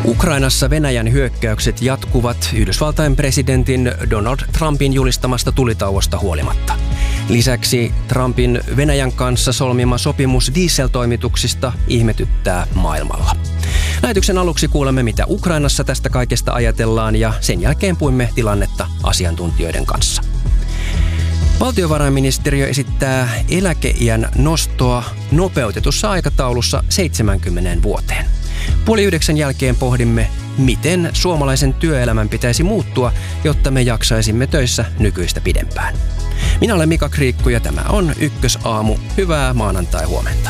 Ukrainassa Venäjän hyökkäykset jatkuvat Yhdysvaltain presidentin Donald Trumpin julistamasta tulitauosta huolimatta. Lisäksi Trumpin Venäjän kanssa solmima sopimus dieseltoimituksista ihmetyttää maailmalla. Lähetyksen aluksi kuulemme, mitä Ukrainassa tästä kaikesta ajatellaan, ja sen jälkeen puimme tilannetta asiantuntijoiden kanssa. Valtiovarainministeriö esittää eläkeiän nostoa nopeutetussa aikataulussa 70 vuoteen. 8:30 jälkeen pohdimme, miten suomalaisen työelämän pitäisi muuttua, jotta me jaksaisimme töissä nykyistä pidempään. Minä olen Mika Kriikku ja tämä on Ykkösaamu. Hyvää maanantai-huomenta.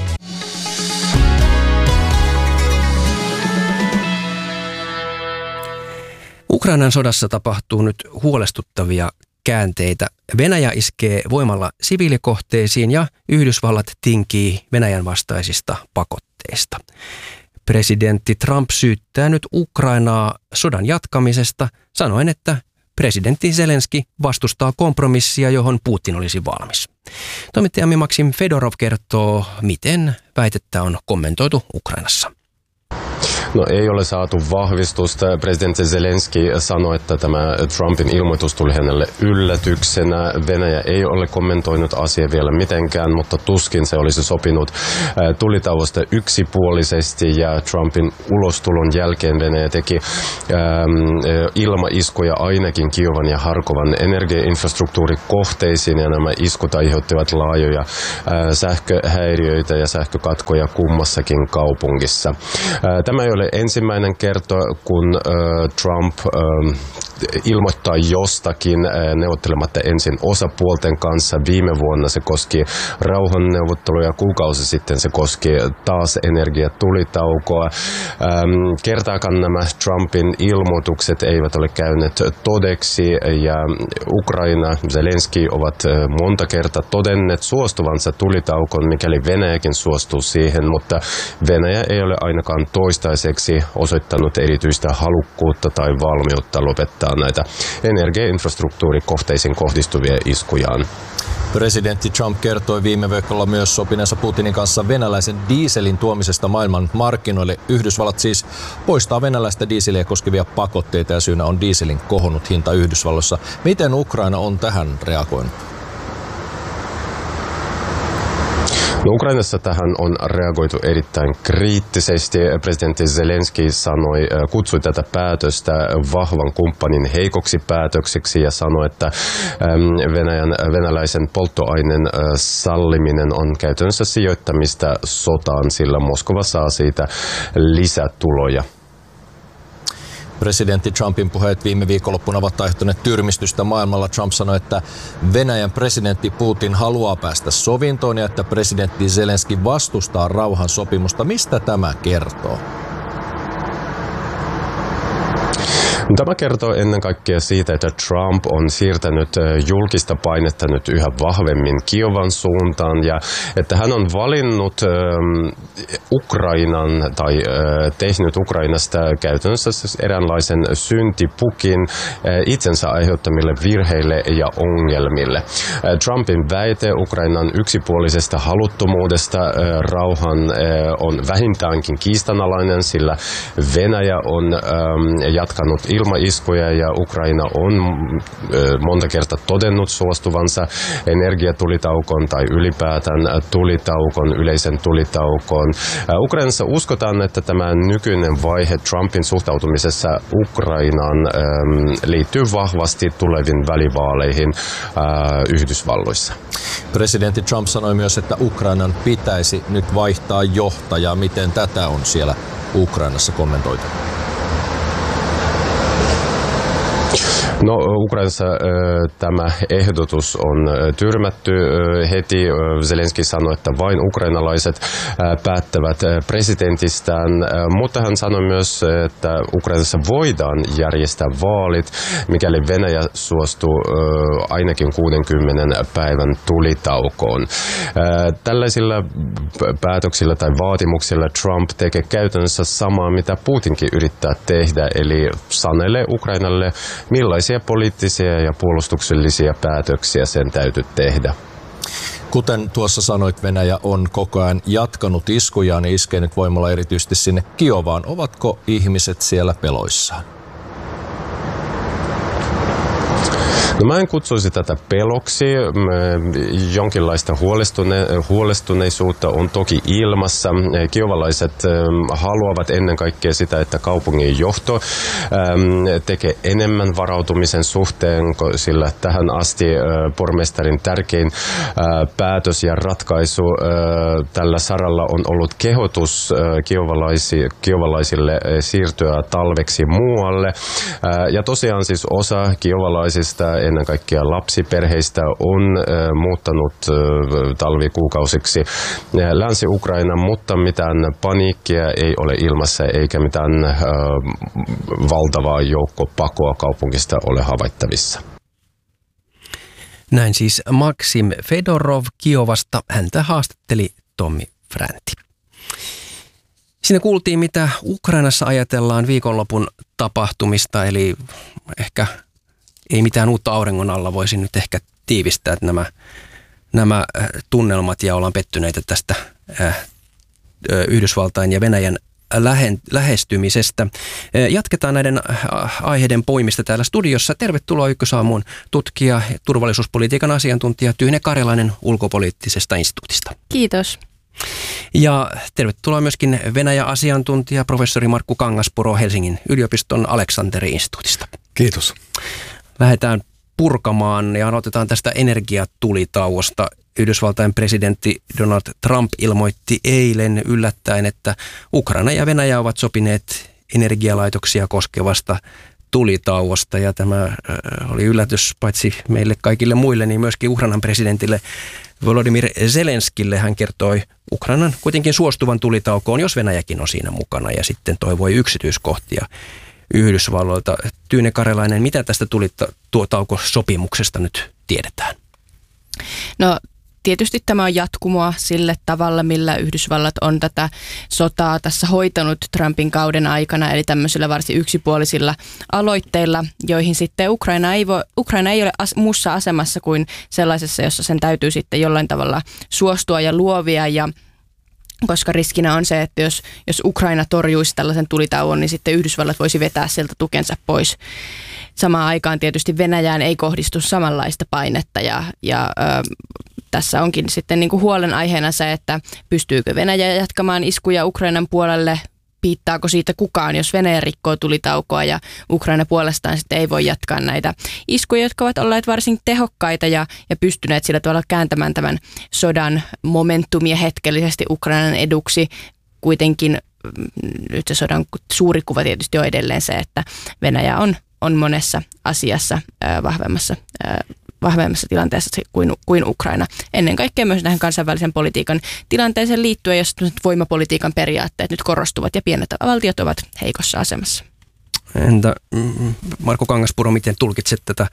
Ukrainan sodassa tapahtuu nyt huolestuttavia käänteitä. Venäjä iskee voimalla siviilikohteisiin ja Yhdysvallat tinkii Venäjän vastaisista pakotteista. Presidentti Trump syyttää nyt Ukrainaa sodan jatkamisesta, sanoen, että presidentti Zelenski vastustaa kompromissia, johon Putin olisi valmis. Toimittajamme Maksim Fedorov kertoo, miten väitettä on kommentoitu Ukrainassa. No ei ole saatu vahvistusta. Presidentti Zelenski sanoi, että tämä Trumpin ilmoitus tuli hänelle yllätyksenä. Venäjä ei ole kommentoinut asiaa vielä mitenkään, mutta tuskin se olisi sopinut tulitauosta yksipuolisesti. Ja Trumpin ulostulon jälkeen Venäjä teki ilmaiskuja ainakin Kiovan ja Harkovan energiainfrastruktuurikohteisiin. Ja nämä iskut aiheuttivat laajoja sähköhäiriöitä ja sähkökatkoja kummassakin kaupungissa. Tämä ei ole ensimmäinen kerta, kun Trump ilmoittaa jostakin neuvottelematta ensin osapuolten kanssa. Viime vuonna se koski rauhanneuvotteluja, kuukausi sitten se koski taas energiatulitaukoa. Kertaakaan nämä Trumpin ilmoitukset eivät ole käyneet todeksi, ja Ukraina, Zelenski ovat monta kertaa todenneet suostuvansa tulitaukoon, mikäli Venäjäkin suostuu siihen, mutta Venäjä ei ole ainakaan toistaiseksi osoittanut erityistä halukkuutta tai valmiutta lopettaa näitä energiainfrastruktuurikohteisiin kohdistuvia iskujaan. Presidentti Trump kertoi viime viikolla myös sopineensa Putinin kanssa venäläisen dieselin tuomisesta maailman markkinoille. Yhdysvallat siis poistaa venäläistä dieseliä koskevia pakotteita ja syynä on dieselin kohonnut hinta Yhdysvalloissa. Miten Ukraina on tähän reagoinut? No, Ukrainassa tähän on reagoitu erittäin kriittisesti. Presidentti Zelenski kutsui tätä päätöstä vahvan kumppanin heikoksi päätökseksi ja sanoi, että venäläisen polttoaineen salliminen on käytännössä sijoittamista sotaan, sillä Moskova saa siitä lisätuloja. Presidentti Trumpin puheet viime viikonloppuna ovat aiheuttaneet tyrmistystä maailmalla. Trump sanoi, että Venäjän presidentti Putin haluaa päästä sovintoon ja että presidentti Zelenski vastustaa rauhansopimusta. Mistä tämä kertoo? Tämä kertoo ennen kaikkea siitä, että Trump on siirtänyt julkista painetta nyt yhä vahvemmin Kiovan suuntaan ja että hän on valinnut Ukrainan tai tehnyt Ukrainasta käytännössä eräänlaisen syntipukin itsensä aiheuttamille virheille ja ongelmille. Trumpin väite Ukrainan yksipuolisesta haluttomuudesta rauhan on vähintäänkin kiistanalainen, sillä Venäjä on jatkanut ilmaiskuja ja Ukraina on monta kertaa todennut suostuvansa energiatulitaukoon tai ylipäätään yleisen tulitaukoon. Ukrainassa uskotaan, että tämä nykyinen vaihe Trumpin suhtautumisessa Ukrainaan liittyy vahvasti tuleviin välivaaleihin Yhdysvalloissa. Presidentti Trump sanoi myös, että Ukrainan pitäisi nyt vaihtaa johtajaa. Miten tätä on siellä Ukrainassa kommentoitu? No, Ukrainassa tämä ehdotus on tyrmätty heti. Zelenski sanoi, että vain ukrainalaiset päättävät presidentistään, mutta hän sanoi myös, että Ukrainassa voidaan järjestää vaalit, mikäli Venäjä suostuu ainakin 60 päivän tulitaukoon. Tällaisilla päätöksillä tai vaatimuksilla Trump tekee käytännössä samaa, mitä Putinkin yrittää tehdä, eli sanelee Ukrainalle, millaisia poliittisia ja puolustuksellisia päätöksiä sen täytyy tehdä. Kuten tuossa sanoit, Venäjä on koko ajan jatkanut iskujaan ja iskee nyt voimalla erityisesti sinne Kiovaan. Ovatko ihmiset siellä peloissaan? No mä en kutsuisi tätä peloksi. Jonkinlaista huolestuneisuutta on toki ilmassa. Kiovalaiset haluavat ennen kaikkea sitä, että kaupungin johto tekee enemmän varautumisen suhteen, sillä tähän asti pormestarin tärkein päätös ja ratkaisu tällä saralla on ollut kehotus kiovalaisille siirtyä talveksi muualle. Ja tosiaan siis osa kiovalaisista, ennen kaikkea lapsiperheistä, on muuttanut talvikuukausiksi Länsi-Ukraina, mutta mitään paniikkia ei ole ilmassa eikä mitään valtavaa joukkopakoa kaupungista ole havaittavissa. Näin siis Maksim Fedorov Kiovasta. Häntä haastatteli Tommi Fränti. Siinä kuultiin, mitä Ukrainassa ajatellaan viikonlopun tapahtumista, eli ehkä ei mitään uutta auringon alla, voisin nyt ehkä tiivistää, että nämä tunnelmat, ja ollaan pettyneitä tästä Yhdysvaltain ja Venäjän lähestymisestä. Jatketaan näiden aiheiden poimista täällä studiossa. Tervetuloa Ykkösaamuun tutkija, turvallisuuspolitiikan asiantuntija Tyyne Karjalainen ulkopoliittisesta instituutista. Kiitos. Ja tervetuloa myöskin Venäjä-asiantuntija professori Markku Kangaspuro Helsingin yliopiston Aleksanteri-instituutista. Kiitos. Lähdetään purkamaan ja aloitetaan tästä energiatulitauosta. Yhdysvaltain presidentti Donald Trump ilmoitti eilen yllättäen, että Ukraina ja Venäjä ovat sopineet energialaitoksia koskevasta tulitauosta. Ja tämä oli yllätys paitsi meille kaikille muille, niin myöskin Ukrainan presidentille Volodymyr Zelenskille. Hän kertoi Ukrainan kuitenkin suostuvan tulitaukoon, jos Venäjäkin on siinä mukana, ja sitten toivoi yksityiskohtia Yhdysvalloilta. Tyyne Karjalainen, mitä tästä tulitaukosopimuksesta nyt tiedetään? No tietysti tämä on jatkumoa sille tavalla, millä Yhdysvallat on tätä sotaa tässä hoitanut Trumpin kauden aikana, eli tämmöisillä varsin yksipuolisilla aloitteilla, joihin sitten Ukraina ei ole muussa asemassa kuin sellaisessa, jossa sen täytyy sitten jollain tavalla suostua ja luovia, ja koska riskinä on se, että jos Ukraina torjuisi tällaisen tulitauon, niin sitten Yhdysvallat voisi vetää sieltä tukensa pois. Samaan aikaan tietysti Venäjään ei kohdistu samanlaista painetta, ja tässä onkin sitten niin kuin huolenaiheena se, että pystyykö Venäjä jatkamaan iskuja Ukrainan puolelle, piittaako siitä kukaan, jos Venäjä rikkoo tulitaukoa ja Ukraina puolestaan sitten ei voi jatkaa näitä iskuja, jotka ovat olleet varsin tehokkaita ja pystyneet sillä tavalla kääntämään tämän sodan momentumia hetkellisesti Ukrainan eduksi. Kuitenkin nyt se sodan suuri kuva tietysti on edelleen se, että Venäjä on monessa asiassa vahvemmassa tilanteessa kuin Ukraina. Ennen kaikkea myös tähän kansainvälisen politiikan tilanteeseen liittyen, jos voimapolitiikan periaatteet nyt korostuvat ja pienet valtiot ovat heikossa asemassa. Entä Markku Kangaspuro, miten tulkitset tätä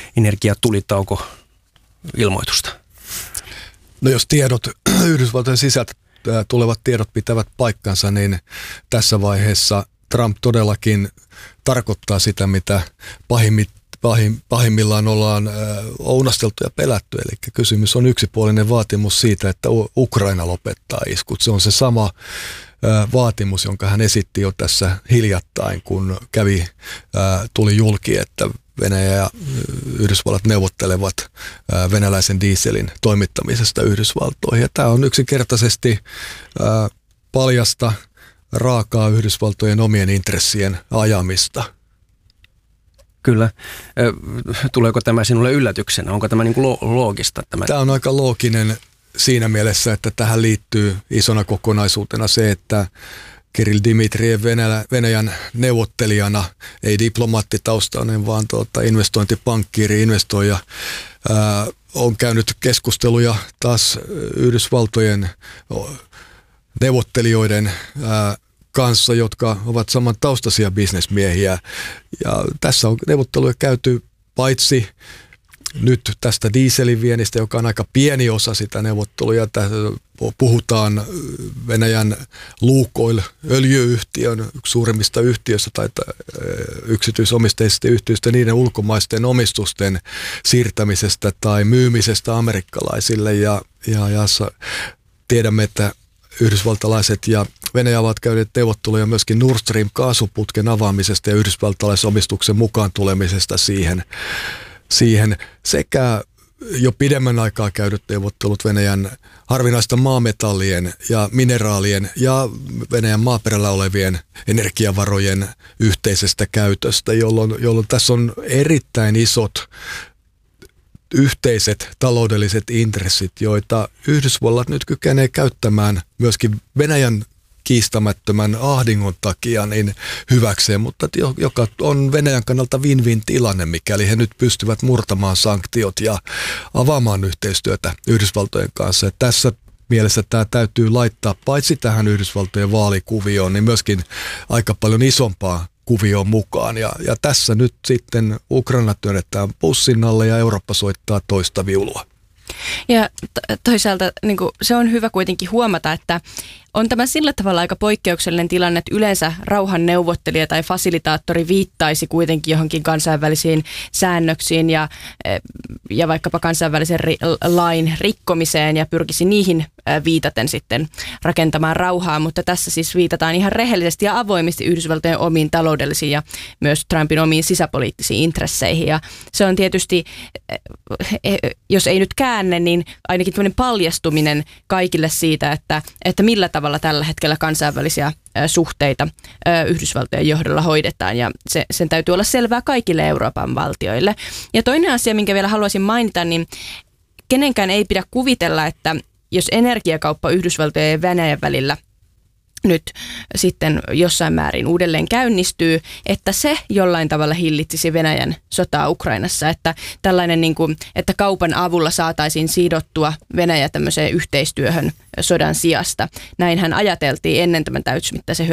energiatulitauko-ilmoitusta? No jos tiedot, Yhdysvaltojen sisältä tulevat tiedot pitävät paikkansa, niin tässä vaiheessa Trump todellakin tarkoittaa sitä, mitä pahimmillaan ollaan ounasteltu ja pelätty. Eli kysymys on yksipuolinen vaatimus siitä, että Ukraina lopettaa iskut. Se on se sama vaatimus, jonka hän esitti jo tässä hiljattain, kun tuli julki, että Venäjä ja Yhdysvallat neuvottelevat venäläisen dieselin toimittamisesta Yhdysvaltoihin. Ja tämä on yksinkertaisesti paljasta, raakaa Yhdysvaltojen omien intressien ajamista. Kyllä. Tuleeko tämä sinulle yllätyksenä? Onko tämä niin kuin loogista? Tämä on aika looginen siinä mielessä, että tähän liittyy isona kokonaisuutena se, että Kirill Dmitrijev Venäjän neuvottelijana, ei diplomaattitaustainen, vaan investointipankkiiri, investoija, on käynyt keskusteluja taas Yhdysvaltojen neuvottelijoiden kanssa, jotka ovat saman taustaisia bisnesmiehiä. Ja tässä on neuvotteluja käyty paitsi nyt tästä dieselin viennistä, joka on aika pieni osa sitä neuvotteluja. Puhutaan Venäjän Lukoil öljy-yhtiön yksi suurimmista yhtiöistä tai yksityisomisteisista yhtiöistä, niiden ulkomaisten omistusten siirtämisestä tai myymisestä amerikkalaisille. Ja tiedämme, että yhdysvaltalaiset ja Venäjä ovat käyneet neuvotteluja myöskin Nord Stream kaasuputken avaamisesta ja yhdysvaltalaisomistuksen mukaan tulemisesta siihen sekä jo pidemmän aikaa käydyt neuvottelut Venäjän harvinaista maametallien ja mineraalien ja Venäjän maaperällä olevien energiavarojen yhteisestä käytöstä, jolloin tässä on erittäin isot yhteiset taloudelliset intressit, joita Yhdysvallat nyt kykenee käyttämään myöskin Venäjän kiistämättömän ahdingon takia niin hyväkseen, mutta joka on Venäjän kannalta win-win tilanne, mikäli he nyt pystyvät murtamaan sanktiot ja avaamaan yhteistyötä Yhdysvaltojen kanssa. Ja tässä mielessä tämä täytyy laittaa paitsi tähän Yhdysvaltojen vaalikuvioon, niin myöskin aika paljon isompaa kuvioon mukaan. Ja tässä nyt sitten Ukraina työnnetään pussin alle ja Eurooppa soittaa toista viulua. Ja toisaalta niin kuin, se on hyvä kuitenkin huomata, että on tämä sillä tavalla aika poikkeuksellinen tilanne, että yleensä rauhanneuvottelija tai fasilitaattori viittaisi kuitenkin johonkin kansainvälisiin säännöksiin ja vaikkapa kansainvälisen lain rikkomiseen ja pyrkisi niihin viitaten sitten rakentamaan rauhaa, mutta tässä siis viitataan ihan rehellisesti ja avoimesti Yhdysvaltojen omiin taloudellisiin ja myös Trumpin omiin sisäpoliittisiin intresseihin. Ja se on tietysti, jos ei nyt käänne, niin ainakin tämmöinen paljastuminen kaikille siitä, että millä tavalla tällä hetkellä kansainvälisiä suhteita Yhdysvaltojen johdolla hoidetaan, ja sen täytyy olla selvää kaikille Euroopan valtioille. Ja toinen asia, minkä vielä haluaisin mainita, niin kenenkään ei pidä kuvitella, että jos energiakauppa Yhdysvaltojen ja Venäjän välillä nyt sitten jossain määrin uudelleen käynnistyy, että se jollain tavalla hillitsisi Venäjän sotaa Ukrainassa, että tällainen niin kuin, että kaupan avulla saataisiin sidottua Venäjä tämmöiseen yhteistyöhön sodan sijasta. Näinhän ajateltiin ennen tämän täysimittaisen